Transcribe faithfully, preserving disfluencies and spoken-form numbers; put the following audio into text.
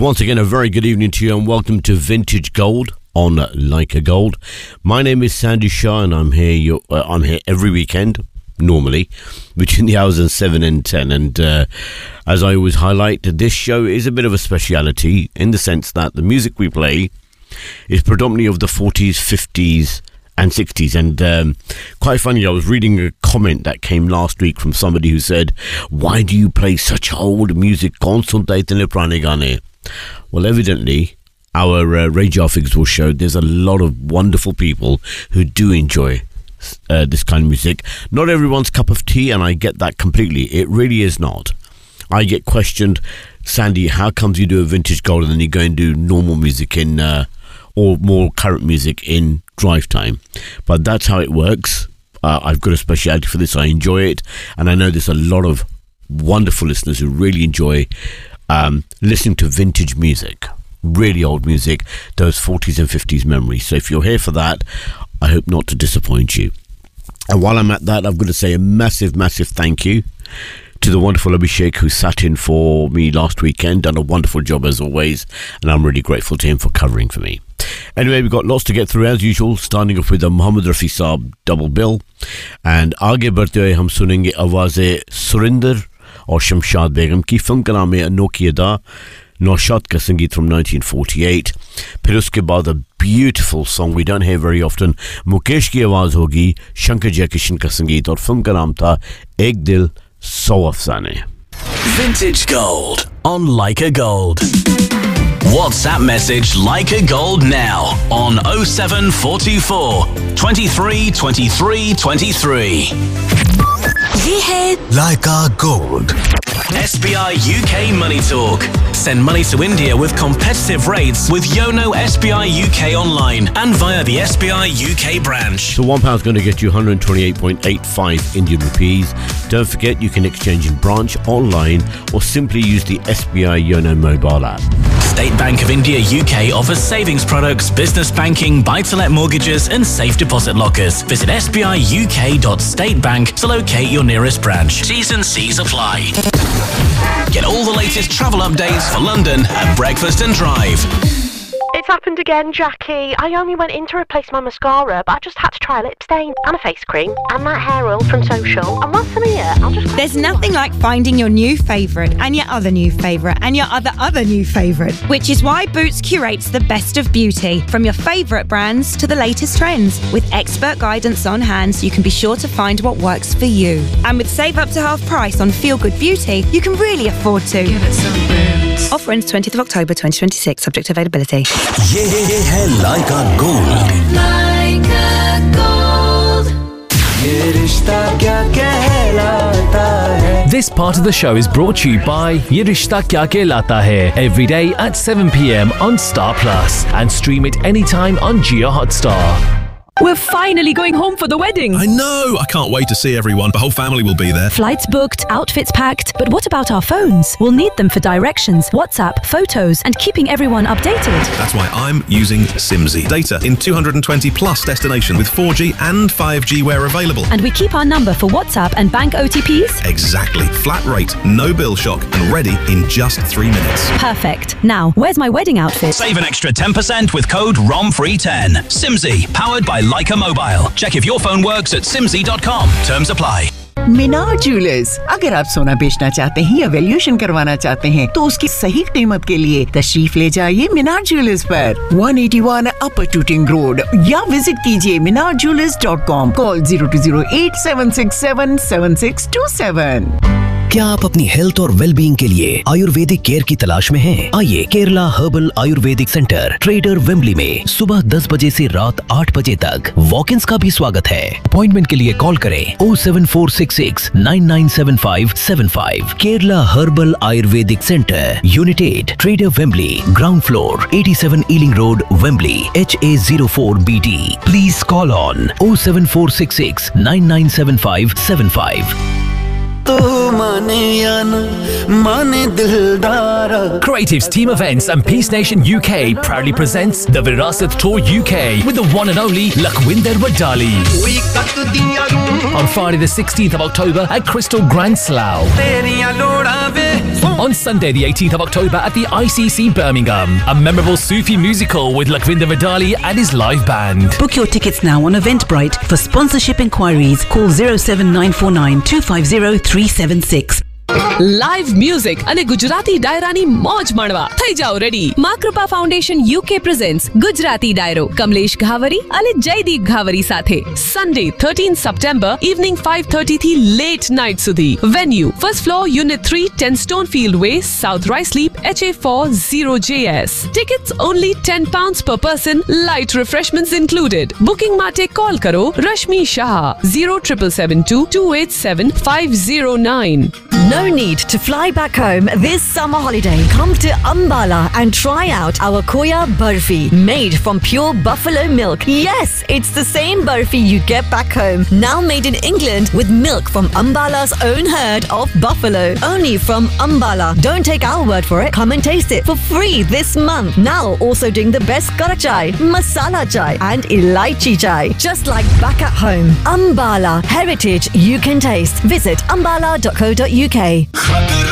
once again, a very good evening to you and welcome to Vintage Gold on Leica Gold. My name is Sandy Shah and I'm here you, uh, I'm here every weekend, normally, between the hours of seven and ten. And uh, as I always highlight, this show is a bit of a speciality in the sense that the music we play is predominantly of the forties, fifties and sixties. And um, quite funny, I was reading a comment that came last week from somebody who said, why do you play such old music? Kaun sunta hai itne purane gaane? Well, evidently, our uh, radio figures will show there's a lot of wonderful people who do enjoy uh, this kind of music. Not everyone's cup of tea, and I get that completely. It really is not. I get questioned, Sandy, how comes you do a vintage gold and then you go and do normal music in... Uh, or more current music in drive time? But that's how it works. uh, I've got a speciality for this. I enjoy it, and I know there's a lot of wonderful listeners who really enjoy um, listening to vintage music, really old music, those forties and fifties memories. So if you're here for that, I hope not to disappoint you. And while I'm at that, I've got to say a massive massive thank you to the wonderful Abhishek who sat in for me last weekend, done a wonderful job as always, and I'm really grateful to him for covering for me. Anyway, we've got lots to get through as usual, starting off with a Mohammed Rafi Saab double bill, and आगे बढ़ते हुए हम सुनेंगे आवाज़े सुरिंदर और शमशाद बेगम की film का नाम है अनोखी अदा, नौशाद का संगीत from nineteen forty-eight. फिर उसके बाद a beautiful song we don't hear very often, Mukesh की आवाज़ होगी, शंकर जयकिशन का संगीत, और फिल्म का नाम था एक दिल सौ अफसाने. Vintage Gold on Leica Gold. WhatsApp message Leica Gold now on oh seven four two four, twenty-three, twenty-three, twenty-three. ये है Leica Gold. S B I U K Money Talk. Send money to India with competitive rates with Yono S B I U K online and via the S B I U K branch. So one pound's going to get you one hundred twenty-eight point eight five Indian rupees. Don't forget you can exchange in branch, online, or simply use the S B I Yono mobile app. State Bank of India U K offers savings products, business banking, buy-to-let mortgages and safe deposit lockers. Visit s b i u k dot state bank to locate your nearest branch. T's and C's apply. Get all the latest travel updates for London at Breakfast and Drive. It's happened again, Jackie. I only went in to replace my mascara, but I just had to try a lip stain and a face cream and that hair oil from Social. And what's in here? I'll just... There's nothing like finding your new favourite and your other new favourite and your other other new favourite, which is why Boots curates the best of beauty, from your favourite brands to the latest trends, with expert guidance on hand so you can be sure to find what works for you. And with save up to half price on Feel Good Beauty, you can really afford to. Give it some Boots. Offer ends twentieth of October twenty twenty-six, subject to availability. ये है Leica Gold. Leica Gold. ये रिश्ता क्या कहलाता है. This part of the show is brought to you by Ye Rishta Kya Kehlata Hai, every day at seven p.m. on Star Plus, and stream it anytime on Jio Hotstar. We're finally going home for the wedding. I know. I can't wait to see everyone. The whole family will be there. Flights booked, outfits packed. But what about our phones? We'll need them for directions, WhatsApp, photos, and keeping everyone updated. That's why I'm using Simsy. Data in two hundred twenty plus destinations with four G and five G where available. And we keep our number for WhatsApp and bank O T Ps? Exactly. Flat rate, no bill shock, and ready in just three minutes. Perfect. Now, where's my wedding outfit? Save an extra ten percent with code R O M free ten. Simsy, powered by Leica Mobile. Check if your phone works at simsy dot com. Terms apply. Minar jewellers, अगर आप सोना बेचना चाहते हैं या valuation करवाना चाहते हैं तो उसकी सही कीमत के लिए तशरीफ ले जाइए मीनार ज्वेलर्स पर one eighty-one अपर टूटिंग रोड या विजिट कीजिए मीनार jewellers dot com. Call zero two zero eight seven six seven seven six two seven. क्या आप अपनी हेल्थ और वेलबींग के लिए आयुर्वेदिक केयर की तलाश में हैं? आइए Kerala herbal Ayurvedic centre trader Wembley में सुबह दस बजे से रात आठ बजे तक वॉक-इन्स का भी स्वागत है. अपॉइंटमेंट के लिए कॉल करें oh seven four six six nine nine seven five seven five. Kerala herbal Ayurvedic centre, unit eight, trader Wembley, ground floor, eighty-seven ailing road, Wembley, H A zero four B D. Please call on oh seven four six six nine nine seven five seven five. तू माने या न माने दिलदारा. Creatives Team Events and Peace Nation U K proudly presents the Virasat Tour U K with the one and only Lakhwinder Wadali. On Friday the sixteenth of October at Crystal Grand Slough. On Sunday the eighteenth of October at the I C C Birmingham. A memorable Sufi musical with Lakhwinder Wadali and his live band. Book your tickets now on Eventbrite. For sponsorship inquiries, call zero seven nine four nine two five zero three seven six. Live music અને ગુજરાતી ડાયરાની મોજ માણવા થઈ જાઓ ready. માં કૃપા foundation UK presents Gujarati ડાયરો કમલેશ ઘાવરી અને જયદીપ ઘાવરી સાથે Sunday thirteenth September evening five thirty થી લેટ નાઇટ સુધી. Venue first floor unit three ten Stonefield Way, South Ruislip, H A four zero J S. Tickets only ten pounds per person. Light refreshments included. Booking માટે call કરો Rashmi Shah zero seven seven two two eight seven five zero nine. No need to fly back home this summer holiday. Come to Ambala and try out our Koya Burfi, made from pure buffalo milk. Yes, it's the same burfi you get back home, now made in England with milk from Ambala's own herd of buffalo. Only from Ambala. Don't take our word for it. Come and taste it for free this month. Now also doing the best kara chai, masala chai and elaichi chai. Just like back at home. Ambala, heritage you can taste. Visit ambala dot co dot U K.